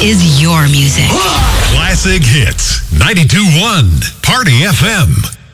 is your music. Classic Hits, 92.1 Party FM.